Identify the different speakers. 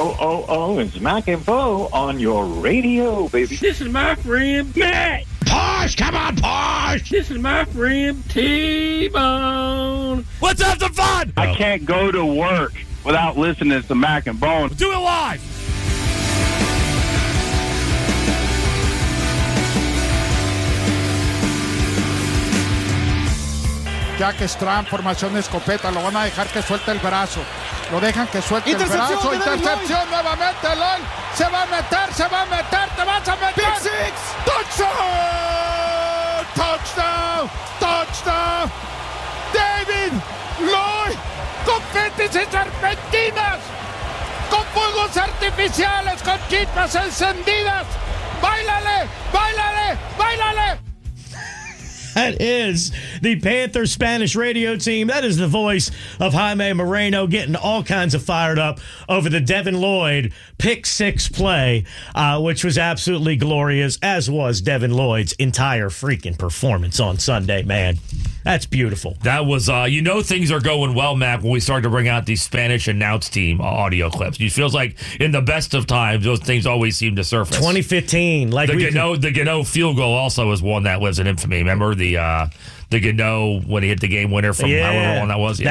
Speaker 1: Oh, it's Mac and Bo on your radio, baby.
Speaker 2: This is my friend Matt.
Speaker 3: Posh, come on, Posh.
Speaker 2: This is my friend T-Bone.
Speaker 3: Let's have some fun.
Speaker 1: I can't go to work without listening to Mac and Bone.
Speaker 3: Do it live.
Speaker 4: Ya que Strahm en formación de escopeta, lo van a dejar que suelte el brazo. Lo dejan que suelte el brazo. Intercepción nuevamente, Lloyd. Se va a meter, te vas a meter. Big Six. Touchdown. David Lloyd con fetis y serpentinas, con fuegos artificiales, con chispas encendidas. ¡Báilale!
Speaker 5: That is the Panther Spanish radio team. That is the voice of Jaime Moreno getting all kinds of fired up over the Devin Lloyd pick six play, which was absolutely glorious, as was Devin Lloyd's entire freaking performance on Sunday, man. That's beautiful.
Speaker 3: That was, things are going well, Mac, when we start to bring out these Spanish announce team audio clips. It feels like in the best of times, those things always seem to surface.
Speaker 5: 2015.
Speaker 3: The Gano field goal also is one that lives in infamy. Remember the Gano when he hit the game winner from however long that was? Yeah.